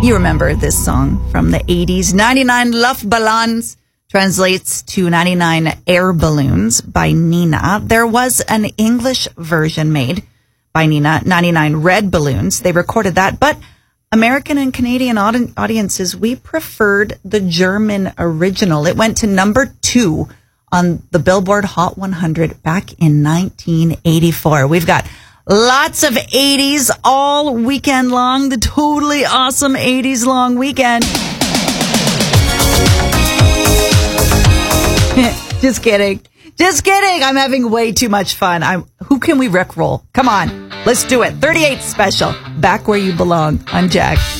You remember this song from the 80s. 99 Luftballons translates to 99 Air Balloons by Nina. There was an English version made by Nina, 99 Red Balloons. They recorded that, but American and Canadian audiences, we preferred the German original. It went to number 2 on the Billboard Hot 100 back in 1984. We've got lots of 80s all weekend long. The totally awesome 80s long weekend. Just kidding. Just kidding. I'm having way too much fun. Who can we rickroll? Come on. Let's do it. 38 special. Back where you belong. I'm Jack.